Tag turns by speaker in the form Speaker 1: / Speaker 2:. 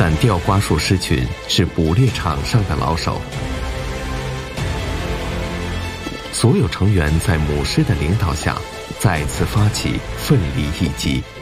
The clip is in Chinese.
Speaker 1: 但吊瓜树狮群是捕猎场上的老手，所有成员在母狮的领导下再次发起奋力一击。